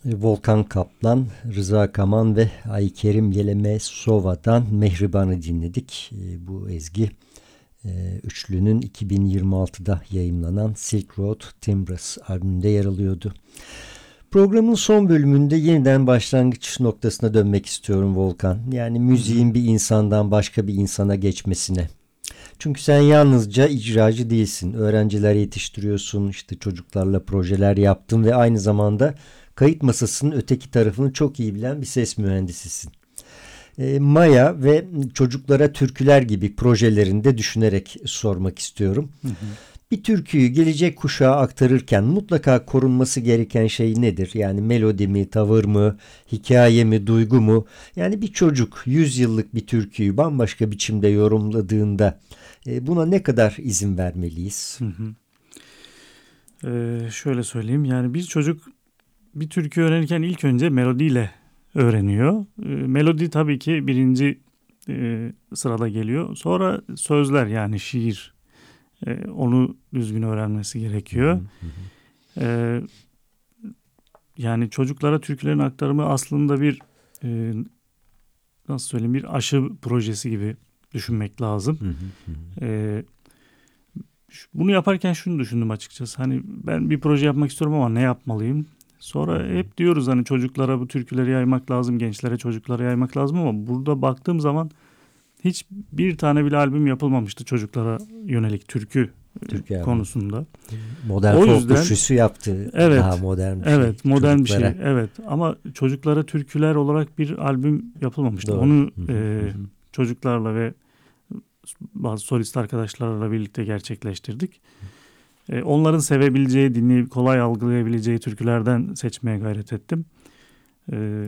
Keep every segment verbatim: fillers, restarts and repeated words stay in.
Volkan Kaplan, Rıza Kaman ve Aykerim Yelemesova'dan Mehriban'ı dinledik. Bu ezgi üçlünün iki bin yirmi altıda yayımlanan Silk Road Timbres albümünde yer alıyordu. Programın son bölümünde yeniden başlangıç noktasına dönmek istiyorum Volkan. Yani müziğin bir insandan başka bir insana geçmesine. Çünkü sen yalnızca icracı değilsin. Öğrenciler yetiştiriyorsun, işte çocuklarla projeler yaptın ve aynı zamanda kayıt masasının öteki tarafını çok iyi bilen bir ses mühendisisin. E, Maya ve Çocuklara Türküler gibi projelerinde düşünerek sormak istiyorum. Hı hı. Bir türküyü gelecek kuşağa aktarırken mutlaka korunması gereken şey nedir? Yani melodi mi, tavır mı, hikaye mi, duygu mu? Yani bir çocuk yüz yıllık bir türküyü bambaşka biçimde yorumladığında e, buna ne kadar izin vermeliyiz? Hı hı. Ee, şöyle söyleyeyim, yani bir çocuk bir türkü öğrenirken ilk önce melodiyle öğreniyor. E, melodi tabii ki birinci e, sırada geliyor. Sonra sözler, yani şiir, e, onu düzgün öğrenmesi gerekiyor. Hı hı. E, yani çocuklara türkülerin aktarımı aslında bir e, nasıl söyleyeyim, bir aşı projesi gibi düşünmek lazım. Hı hı hı. E, bunu yaparken şunu düşündüm açıkçası. Hani ben bir proje yapmak istiyorum ama ne yapmalıyım? Sonra hep diyoruz hani çocuklara bu türküleri yaymak lazım, gençlere, çocuklara yaymak lazım ama burada baktığım zaman hiç bir tane bile albüm yapılmamıştı çocuklara yönelik türkü Türkiye konusunda. Abi. Modern folk düşüşü yaptı. Evet, daha modern bir evet, şey. modern çocuklara. bir şey. Evet, ama çocuklara türküler olarak bir albüm yapılmamıştı. Doğru. Onu e, çocuklarla ve bazı solist arkadaşlarla birlikte gerçekleştirdik. E, onların sevebileceği, dinleyip kolay algılayabileceği türkülerden seçmeye gayret ettim. E,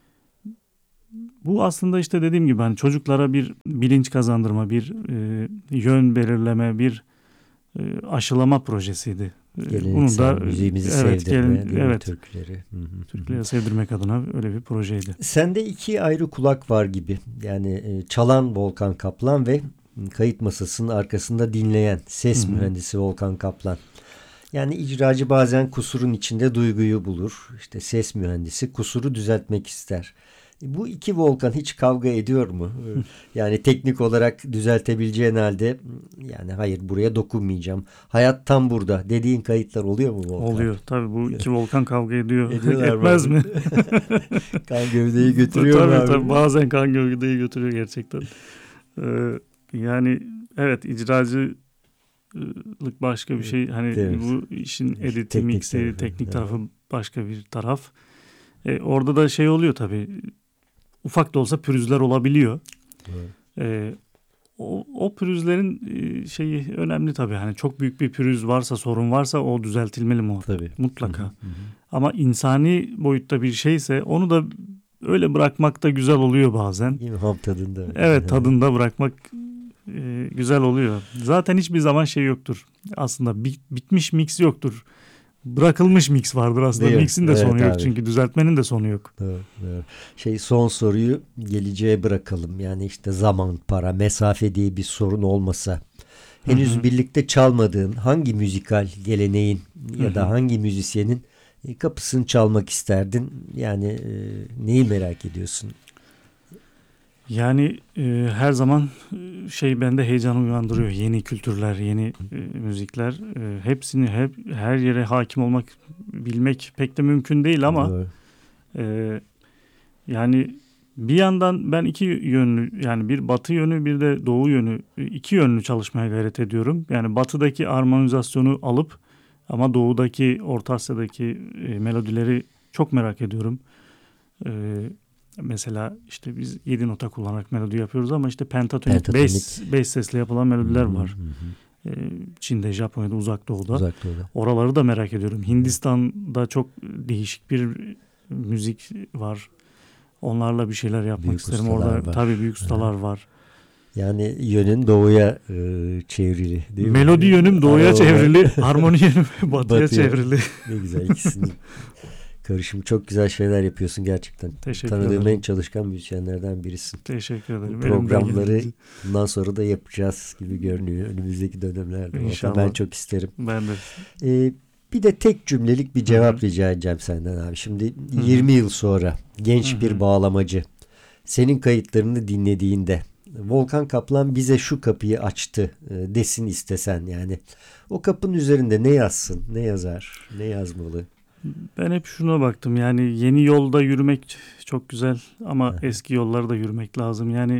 bu aslında işte dediğim gibi hani çocuklara bir bilinç kazandırma, bir e, yön belirleme, bir e, aşılama projesiydi. Bunu da müziğimizi evet, sevdirme, gelin, evet, türküleri. Türküleri sevdirmek adına öyle bir projeydi. Sende iki ayrı kulak var gibi. Yani çalan Volkan Kaplan ve kayıt masasının arkasında dinleyen ses Hı-hı. mühendisi Volkan Kaplan. Yani icracı bazen kusurun içinde duyguyu bulur. İşte ses mühendisi kusuru düzeltmek ister. Bu iki Volkan hiç kavga ediyor mu? Yani teknik olarak düzeltebileceğin halde yani hayır buraya dokunmayacağım. Hayat tam burada dediğin kayıtlar oluyor mu Volkan? Oluyor. Tabii bu iki Volkan kavga ediyor. Etmez mi? Kan gövdeyi götürüyor tabii, abi. Tabii bazen kan gövdeyi götürüyor gerçekten. Ee, yani evet, icracılık başka bir şey. Hani evet. Bu işin editi, teknik mixi, tarafı. teknik tarafı evet. başka bir taraf. Ee, orada da şey oluyor tabii. Ufak da olsa pürüzler olabiliyor. Evet. Ee, o, o pürüzlerin şeyi önemli tabii. Hani çok büyük bir pürüz varsa, sorun varsa o düzeltilmeli mi? Tabii. Mutlaka. Hı hı hı. Ama insani boyutta bir şeyse onu da öyle bırakmak da güzel oluyor bazen. Yine ham tadında. Evet, tadında bırakmak e, güzel oluyor. Zaten hiçbir zaman şey yoktur. Aslında bit, bitmiş mix yoktur. Bırakılmış mix vardır aslında. Değil Mix'in de evet, sonu yok abi. Çünkü düzeltmenin de sonu yok. Doğru, doğru. Şey son soruyu geleceğe bırakalım. Yani işte zaman, para, mesafe diye bir sorun olmasa henüz Hı-hı. birlikte çalmadığın hangi müzikal geleneğin ya Hı-hı. da hangi müzisyenin kapısını çalmak isterdin? Yani e, neyi merak ediyorsun? Yani e, her zaman şey bende heyecan uyandırıyor. Yeni kültürler, yeni e, müzikler. E, hepsini hep her yere hakim olmak, bilmek pek de mümkün değil ama e, yani bir yandan ben iki yönlü, yani bir batı yönü bir de doğu yönü, iki yönlü çalışmaya gayret ediyorum. Yani batıdaki armonizasyonu alıp ama doğudaki, Orta Asya'daki e, melodileri çok merak ediyorum. E, Mesela işte biz yedi nota kullanarak melodi yapıyoruz ama işte pentatonik beş beş sesle yapılan melodiler var. Hı hı. Ee, Çin'de, Japonya'da, Uzak Doğu'da. Uzak Doğu'da. Oraları da merak ediyorum. Hindistan'da çok değişik bir müzik var. Onlarla bir şeyler yapmak büyük isterim. Orada var. Tabii büyük ustalar Hı. var. Yani yönün doğuya e, çevrili değil mi? Melodi yönüm doğuya Araba çevrili, harmoni yönüm batıya, batıya çevrili. Ne güzel ikisini. Karışım çok güzel şeyler yapıyorsun gerçekten. Teşekkür Tanıdığım ederim. en çalışkan müzisyenlerden birisin. Teşekkür ederim. Bu programları bundan sonra da yapacağız gibi görünüyor önümüzdeki dönemlerde. İnşallah. Ben çok isterim. Ben de. Ee, Bir de tek cümlelik bir cevap Hı-hı. rica edeceğim senden abi. Şimdi Hı-hı. yirmi yıl sonra genç Hı-hı. bir bağlamacı senin kayıtlarını dinlediğinde Volkan Kaplan bize şu kapıyı açtı desin istesen, yani o kapının üzerinde ne yazsın, ne yazar, ne yazmalı? Ben hep şuna baktım, yani yeni yolda yürümek çok güzel ama Aha. eski yollarda yürümek lazım. Yani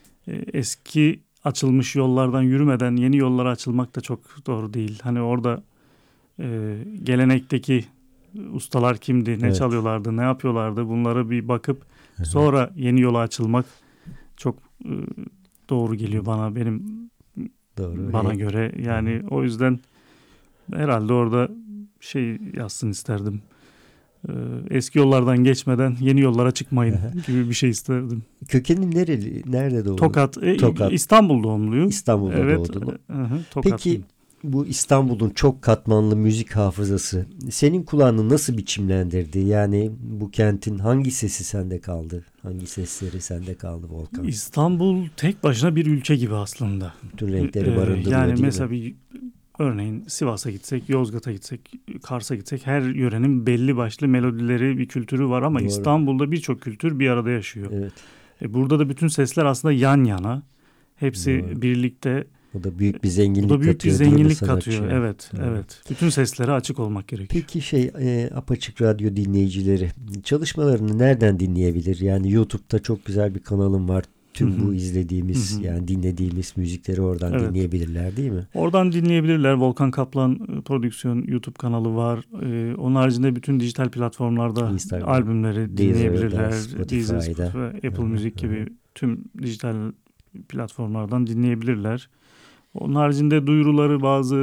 eski açılmış yollardan yürümeden yeni yollara açılmak da çok doğru değil. Hani orada e, gelenekteki ustalar kimdi, ne Evet. çalıyorlardı, ne yapıyorlardı, bunlara bir bakıp Aha. sonra yeni yola açılmak çok e, doğru geliyor bana, benim Doğru. bana He. göre. Yani Aha. o yüzden herhalde orada şey yazsın isterdim. E, eski yollardan geçmeden yeni yollara çıkmayın Aha. gibi bir şey isterdim. Kökenin nereli, nerede doğdun? Tokat, e, Tokat. İstanbul doğumluyum. İstanbul'da Evet, doğdun. e, hı, Peki Tokatlıyım. bu İstanbul'un çok katmanlı müzik hafızası senin kulağını nasıl biçimlendirdi? Yani bu kentin hangi sesi sende kaldı? Hangi sesleri sende kaldı Volkan? İstanbul tek başına bir ülke gibi aslında. Bütün renkleri Ee, barındırıyor yani değil mesela mi? bir örneğin Sivas'a gitsek, Yozgat'a gitsek, Kars'a gitsek, her yörenin belli başlı melodileri, bir kültürü var ama Doğru. İstanbul'da birçok kültür bir arada yaşıyor. Evet. E, burada da bütün sesler aslında yan yana. Hepsi Doğru. birlikte. O da büyük bir Bu zenginlik da büyük bir katıyor değil mi zenginlik sanatçıya? katıyor. Evet, Doğru. evet. Bütün seslere açık olmak gerekiyor. Peki şey e, Apaçık Radyo dinleyicileri çalışmalarını nereden dinleyebilir? Yani YouTube'da çok güzel bir kanalım var. Tüm Hı hı. bu izlediğimiz Hı hı. yani dinlediğimiz müzikleri oradan Evet. dinleyebilirler değil mi? Oradan dinleyebilirler. Volkan Kaplan e, Prodüksiyon YouTube kanalı var. Ee, onun haricinde bütün dijital platformlarda Instagram, albümleri Deezer'da, dinleyebilirler. Spotify'da. Deezer, Spotify, Apple Hı hı, Music hı hı. gibi tüm dijital platformlardan dinleyebilirler. Onun haricinde duyuruları, bazı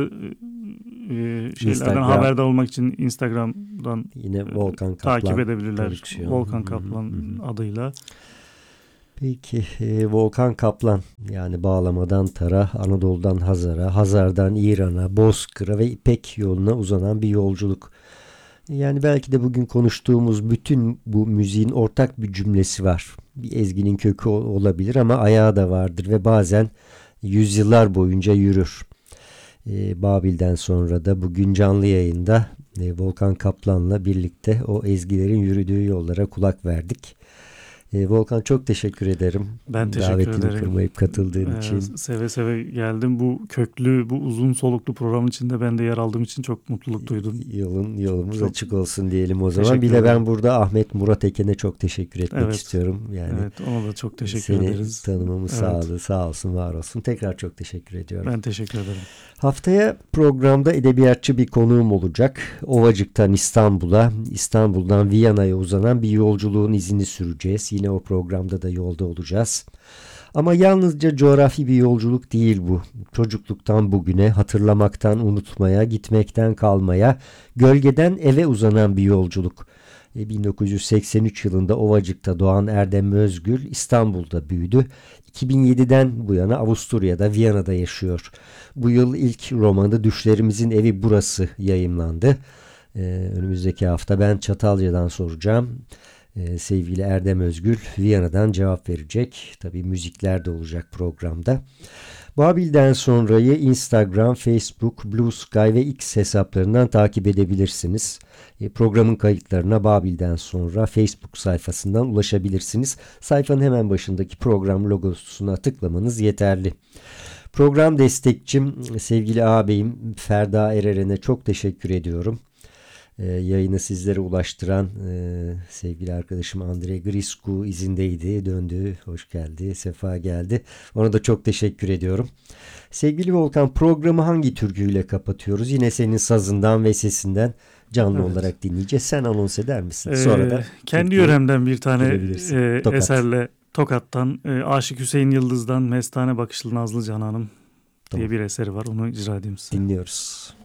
e, şeylerden Instagram, haberdar olmak için Instagram'dan yine e, Volkan takip Kaplan edebilirler. Prodüksiyon. Volkan Hı hı, Kaplan hı hı. adıyla. Peki e, Volkan Kaplan, yani bağlamadan tara, Anadolu'dan Hazar'a, Hazar'dan İran'a, Bozkır'a ve İpek yoluna uzanan bir yolculuk. Yani belki de bugün konuştuğumuz bütün bu müziğin ortak bir cümlesi var. Bir ezginin kökü olabilir ama ayağı da vardır ve bazen yüzyıllar boyunca yürür. E, Babil'den sonra da bugün canlı yayında e, Volkan Kaplan'la birlikte o ezgilerin yürüdüğü yollara kulak verdik. E, Volkan, çok teşekkür ederim. Ben teşekkür Davetini ederim. kırmayıp katıldığın Ee, için. seve seve geldim. Bu köklü, bu uzun soluklu programın içinde ben de yer aldığım için çok mutluluk duydum. Yolun yolumuz Çok açık olsun diyelim o zaman. teşekkür Bir de ben ederim. burada Ahmet Murat Eken'e çok teşekkür etmek Evet, istiyorum. Yani evet, ona da çok teşekkür seni ederiz. tanımamı Evet, sağladı. Sağ olsun, var olsun. Tekrar çok teşekkür ediyorum. ben teşekkür ederim. Haftaya programda edebiyatçı bir konuğum olacak. Ovacık'tan İstanbul'a, İstanbul'dan Viyana'ya uzanan bir yolculuğun izini süreceğiz. Yine o programda da yolda olacağız. Ama yalnızca coğrafi bir yolculuk değil bu. Çocukluktan bugüne, hatırlamaktan unutmaya, gitmekten kalmaya, gölgeden eve uzanan bir yolculuk. bin dokuz yüz seksen üç yılında Ovacık'ta doğan Erdem Özgül İstanbul'da büyüdü. iki bin yediden bu yana Avusturya'da, Viyana'da yaşıyor. Bu yıl ilk romanı Düşlerimizin Evi Burası yayımlandı. Ee, önümüzdeki hafta ben Çatalca'dan soracağım. Ee, sevgili Erdem Özgül Viyana'dan cevap verecek. Tabii müzikler de olacak programda. Babil'den sonrayı Instagram, Facebook, Blue Sky ve X hesaplarından takip edebilirsiniz. E, programın kayıtlarına Babil'den sonra Facebook sayfasından ulaşabilirsiniz. Sayfanın hemen başındaki program logosuna tıklamanız yeterli. Program destekçim, sevgili ağabeyim Ferda Ereren'e çok teşekkür ediyorum. Ee, yayını sizlere ulaştıran e, sevgili arkadaşım Andrei Griscu izindeydi, döndü, hoş geldi, sefa geldi. Ona da çok teşekkür ediyorum. Sevgili Volkan, programı hangi türküyle kapatıyoruz? Yine senin sazından ve sesinden canlı Evet. olarak dinleyeceğiz. Sen anons eder misin? Ee, Sonra da kendi Türkiye'ye yöremden bir tane e, Tokat. eserle, Tokat'tan e, Aşık Hüseyin Yıldız'dan Mestane Bakışlı Nazlı Cananım diye Tamam. bir eseri var. Onu icra edeyim size. Dinliyoruz.